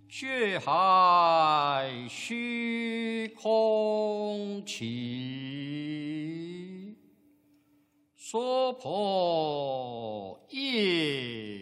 血海虚空起，娑婆夜